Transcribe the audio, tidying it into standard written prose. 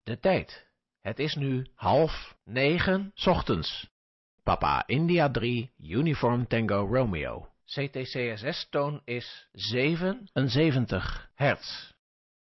De tijd. Het is nu 8:30 ochtends. Papa India 3, Uniform Tango Romeo. CTCSS-toon is 77 hertz.